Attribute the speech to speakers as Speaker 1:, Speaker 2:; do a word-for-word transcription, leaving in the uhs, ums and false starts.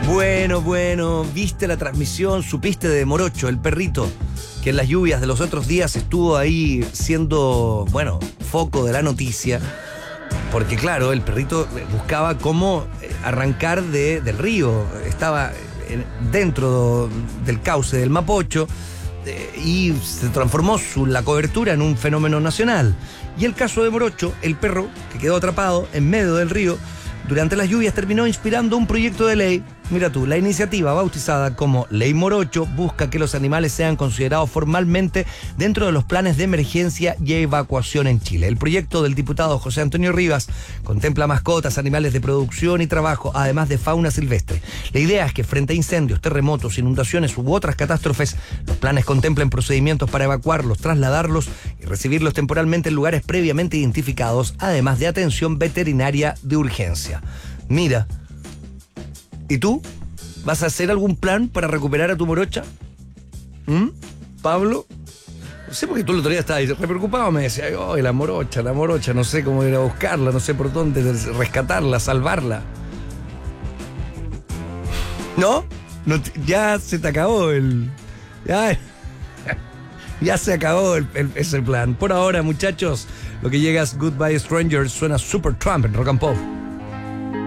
Speaker 1: Bueno, bueno, viste la transmisión, supiste de Morocho, el perrito, que en las lluvias de los otros días estuvo ahí siendo, bueno, foco de la noticia. Porque claro, el perrito buscaba cómo arrancar de, del río. Estaba dentro del cauce del Mapocho eh, y se transformó su, la cobertura en un fenómeno nacional. Y el caso de Morocho, el perro que quedó atrapado en medio del río durante las lluvias, terminó inspirando un proyecto de ley. Mira tú, la iniciativa bautizada como Ley Morocho busca que los animales sean considerados formalmente dentro de los planes de emergencia y evacuación en Chile. El proyecto del diputado José Antonio Rivas contempla mascotas, animales de producción y trabajo, además de fauna silvestre. La idea es que frente a incendios, terremotos, inundaciones u otras catástrofes, los planes contemplen procedimientos para evacuarlos, trasladarlos y recibirlos temporalmente en lugares previamente identificados, además de atención veterinaria de urgencia. Mira, ¿y tú? ¿Vas a hacer algún plan para recuperar a tu morocha? ¿Mm? ¿Pablo? No sé, porque tú el otro día estabas re preocupado, me decía, oh, la morocha, la morocha, no sé cómo ir a buscarla, no sé por dónde rescatarla, salvarla. ¿No? no ya se te acabó el... Ya, ya se acabó el, el, ese plan. Por ahora, muchachos, lo que llega es Goodbye Strangers, suena Supertramp en Rock and Pop.